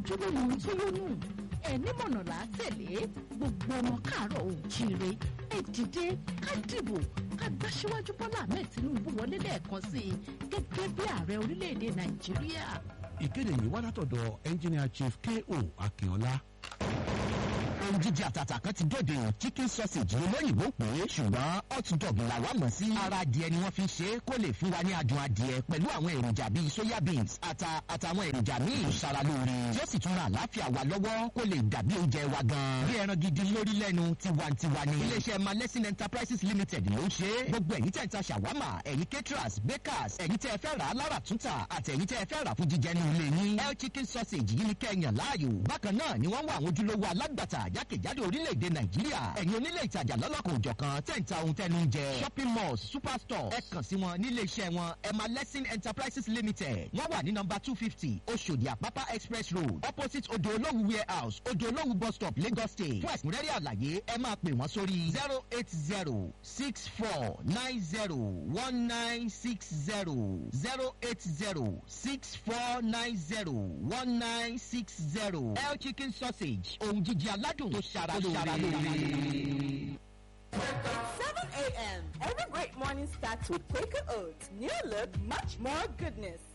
ojúlówó ohun tó yónú ẹni mọ̀nà là á tẹ̀lé gbogbo ọmọ káàárọ̀ oòjíire ẹ dìde ká dìbò ká gbá síwájú Bọ́lá Ahmed Tinubu wọlé lẹ́ẹ̀kan sí i gẹ́gẹ́ bí ààrẹ orílẹ̀-èdè Nàìjíríà. Ìkéde yìí wá látọ̀dọ̀ Engineer Chief K.O. Akínọlá. Ohun jíjẹ àtàtà kan ti dòde chicken sausage ní lóyìnbó pé ṣùgbọ́n hot dog la wá mọ̀ sí. Ara adìẹ ni wọ́n fi ṣe é kó lè fún wa ní adùn adìẹ pẹ̀lú àwọn èròjà bíi soya beans àtàwọn èròjà míì ṣaralóore tí ó sì tún ra àlàáfíà wa lọ́wọ́ kó lè dàbí oúnjẹ wa gan. Bí ẹran gidi lórí lẹ́nu tiwantiwa ni. Iléeṣẹ́ Malẹ́sìn Enterprises Limited ló ń ṣe é. Gbogbo ẹ̀yin tẹ́ ń ta ṣàwámà, ẹ̀yin caterers, bakers, ẹ̀yin tẹ́ ẹ fẹ́ rà á lára túntà àti ẹ̀yin tẹ́ ẹ fẹ́ rà fún jíjẹ ní ilé yín. El chicken sausage yìí ni kẹ́yàn láàyò. Bákan náà ni wọ́n wá àwọn ojúlówó alágbàtà jákèjádò orílẹ̀-èdè Nàìjíríà. Ẹ̀yin onílé ìtajà lọ́lọ́kan òjọ̀kan tẹ́ ń ta ohun tẹ́nu ń jẹ. Shopping malls, superstores. Ẹ kàn sí wọn nílé iṣẹ́ wọn Malẹ́sìn Enterprises Limited. Wọ́n wà ní nọ́mbà 250 Oṣòdì Àpápá Express Road opposite Odò Olówu warehouse Odò Olówu bus stop Lagos State. Fún ẹ̀kúnrẹ́rẹ́ àlàyé ẹ máa pè wọ́n sórí 08064901960 08064901960. El chicken sausage ohun jíjẹ aládùn tó ṣara lóore. 7 a.m. Every great morning starts with Quaker Oats. New look, much more goodness.